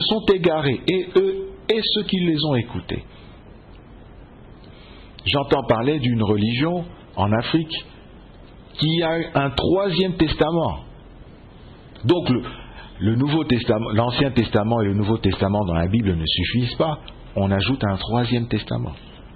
sont égarés, et eux et ceux qui les ont écoutés. J'entends parler d'une religion en Afrique qui a un troisième testament. Donc le Nouveau Testament, l'Ancien Testament et le Nouveau Testament dans la Bible ne suffisent pas. On ajoute un troisième testament.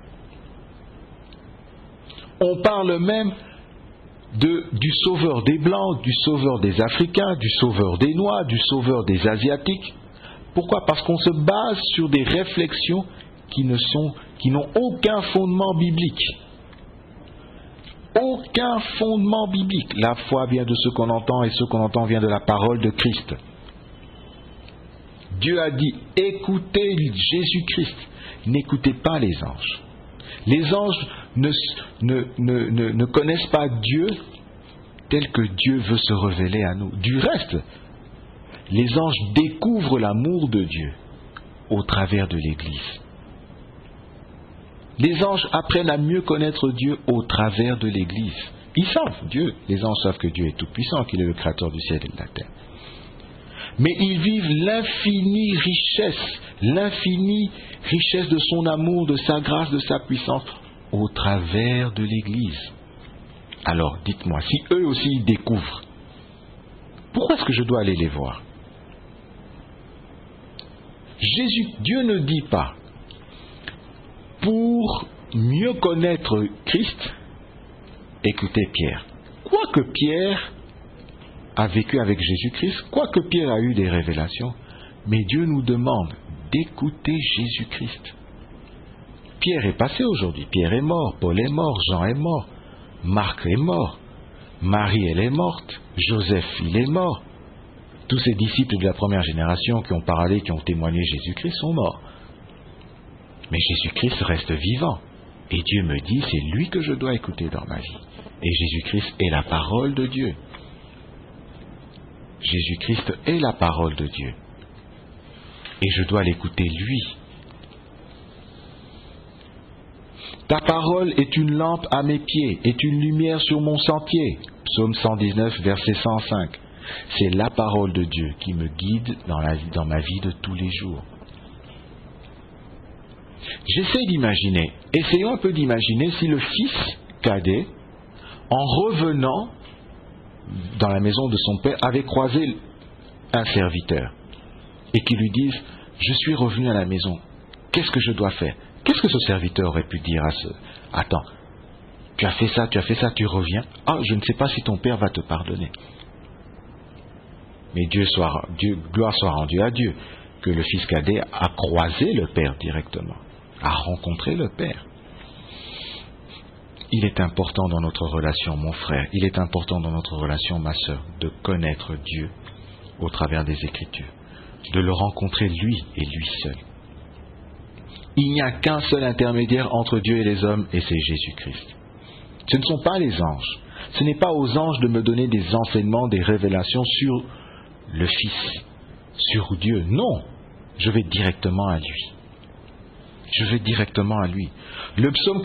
On parle même du sauveur des Blancs, du sauveur des Africains, du sauveur des Noirs, du sauveur des Asiatiques. Pourquoi ? Parce qu'on se base sur des réflexions qui n'ont aucun fondement biblique. Aucun fondement biblique. La foi vient de ce qu'on entend et ce qu'on entend vient de la parole de Christ. Dieu a dit, écoutez Jésus-Christ, n'écoutez pas les anges. Les anges ne connaissent pas Dieu tel que Dieu veut se révéler à nous. Du reste, les anges découvrent l'amour de Dieu au travers de l'Église. Les anges apprennent à mieux connaître Dieu au travers de l'Église. Ils savent Dieu. Les anges savent que Dieu est tout-puissant, qu'il est le créateur du ciel et de la terre. Mais ils vivent l'infinie richesse de son amour, de sa grâce, de sa puissance, au travers de l'Église. Alors, dites-moi, si eux aussi ils découvrent, pourquoi est-ce que je dois aller les voir ? Dieu ne dit pas, pour mieux connaître Christ, écoutez Pierre. Quoique Pierre a vécu avec Jésus-Christ, quoique Pierre a eu des révélations, mais Dieu nous demande d'écouter Jésus-Christ. Pierre est passé aujourd'hui, Pierre est mort, Paul est mort, Jean est mort, Marc est mort, Marie elle est morte, Joseph il est mort. Tous ces disciples de la première génération qui ont parlé, qui ont témoigné Jésus-Christ sont morts. Mais Jésus-Christ reste vivant. Et Dieu me dit, c'est lui que je dois écouter dans ma vie. Et Jésus-Christ est la parole de Dieu. Jésus-Christ est la parole de Dieu. Et je dois l'écouter lui. Ta parole est une lampe à mes pieds, est une lumière sur mon sentier. Psaume 119, verset 105. C'est la parole de Dieu qui me guide dans ma vie de tous les jours. J'essaie d'imaginer, essayons un peu d'imaginer si le fils cadet, en revenant dans la maison de son père, avait croisé un serviteur et qu'il lui dise, je suis revenu à la maison, qu'est-ce que je dois faire ? Qu'est-ce que ce serviteur aurait pu dire à attends, tu as fait ça, tu reviens, je ne sais pas si ton père va te pardonner. Mais gloire soit rendue à Dieu, que le fils cadet a croisé le père directement, a rencontré le père. Il est important dans notre relation, mon frère, il est important dans notre relation, ma sœur, de connaître Dieu au travers des Écritures, de le rencontrer lui et lui seul. Il n'y a qu'un seul intermédiaire entre Dieu et les hommes, et c'est Jésus-Christ. Ce ne sont pas les anges. Ce n'est pas aux anges de me donner des enseignements, des révélations sur le Fils, sur Dieu. Non, je vais directement à lui. Je vais directement à lui. Le psaume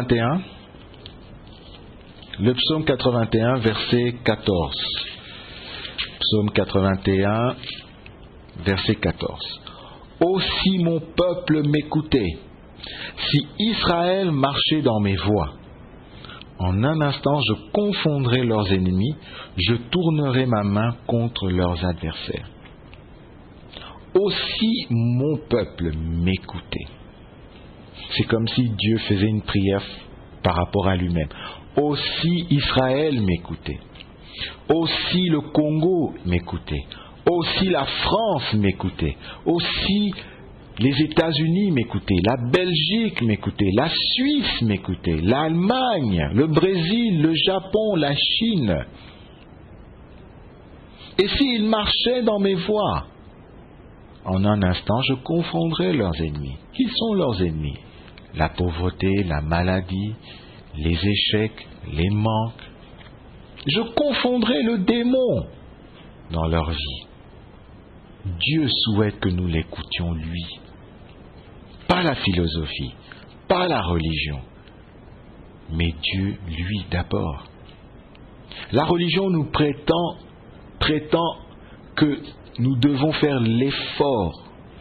81, verset 14. Psaume 81, verset 14. Ô si mon peuple m'écoutait, si Israël marchait dans mes voies, en un instant je confondrai leurs ennemis, je tournerai ma main contre leurs adversaires. Ô si mon peuple m'écoutait. C'est comme si Dieu faisait une prière par rapport à lui-même. Ô si Israël m'écoutait. Ô si le Congo m'écoutait. Aussi la France m'écoutait, aussi les États-Unis m'écoutaient, la Belgique m'écoutait, la Suisse m'écoutait, l'Allemagne, le Brésil, le Japon, la Chine. Et s'ils marchaient dans mes voies, en un instant je confondrais leurs ennemis. Qui sont leurs ennemis ? La pauvreté, la maladie, les échecs, les manques. Je confondrais le démon dans leur vie. Dieu souhaite que nous l'écoutions lui. Pas la philosophie, pas la religion, mais Dieu lui d'abord. La religion nous prétend que nous devons faire l'effort